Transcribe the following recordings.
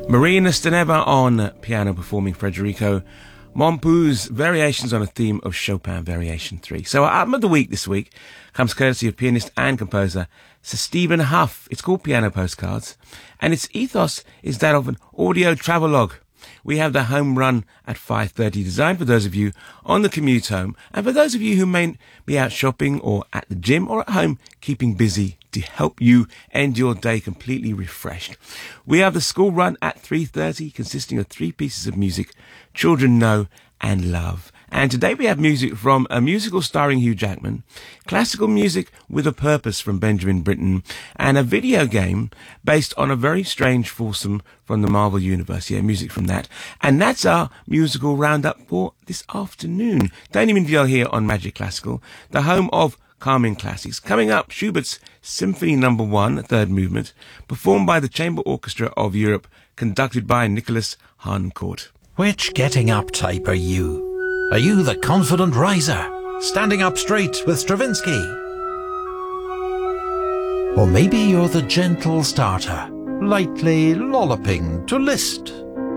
Marina Staneva on piano performing Federico Montpou's variations on a theme of Chopin Variation 3. So our album of the week this week comes courtesy of pianist and composer Sir Stephen Hough. It's called Piano Postcards, and its ethos is that of an audio travelogue. We have the home run at 5:30 designed for those of you on the commute home, and for those of you who may be out shopping or at the gym or at home keeping busy, to help you end your day completely refreshed. We have the school run at 3:30 consisting of 3 pieces of music children know and love. And today we have music from a musical starring Hugh Jackman, classical music with a purpose from Benjamin Britten, and a video game based on a very strange foursome from the Marvel Universe. Yeah, music from that. And that's our musical roundup for this afternoon. Damien Viol here on Magic Classical, the home of Carmine Classics. Coming up, Schubert's Symphony No. 1, third movement, performed by the Chamber Orchestra of Europe, conducted by Nicholas Harnoncourt. Which getting up type are you? Are you the confident riser, standing up straight with Stravinsky? Or maybe you're the gentle starter, lightly lolloping to Liszt?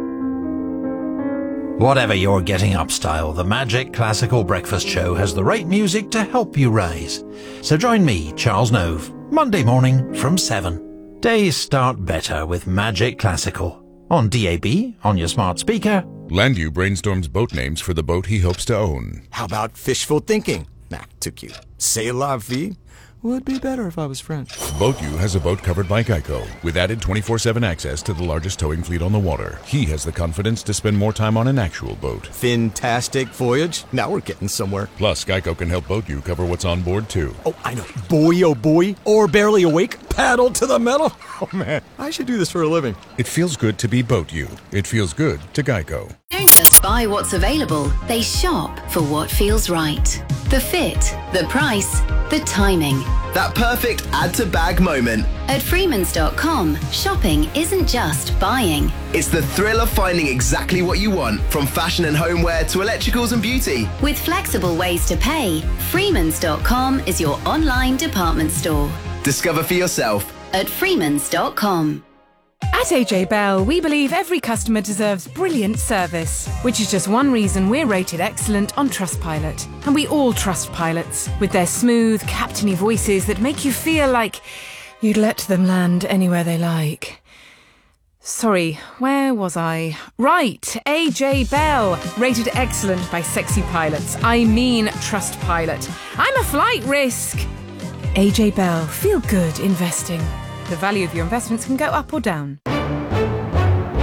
Whatever your getting up style, the Magic Classical Breakfast Show has the right music to help you rise. So join me, Charles Nove, Monday morning from 7. Days start better with Magic Classical. On DAB, on your smart speaker. Landu brainstorms boat names for the boat he hopes to own. How about fishful thinking? Nah, too cute. C'est la vie? Would be better if I was French. BoatU has a boat covered by Geico, with added 24/7 access to the largest towing fleet on the water. He has the confidence to spend more time on an actual boat. Fantastic voyage. Now we're getting somewhere. Plus, Geico can help BoatU cover what's on board, too. Oh, I know. Boy, oh boy. Or barely awake. Paddle to the metal. Oh, man. I should do this for a living. It feels good to be BoatU. It feels good to Geico. Don't just buy what's available, they shop for what feels right. The fit, the price, the timing. That perfect add-to-bag moment. At Freemans.com, shopping isn't just buying. It's the thrill of finding exactly what you want, from fashion and homeware to electricals and beauty. With flexible ways to pay, Freemans.com is your online department store. Discover for yourself. At Freemans.com. At AJ Bell, we believe every customer deserves brilliant service, which is just one reason we're rated excellent on Trustpilot. And we all trust pilots, with their smooth, captainy voices that make you feel like you'd let them land anywhere they like. Sorry, where was I? Right, AJ Bell, rated excellent by sexy pilots. I mean Trustpilot. I'm a flight risk. AJ Bell, feel good investing. The value of your investments can go up or down.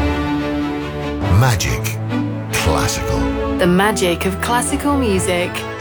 Magic Classical. The magic of classical music.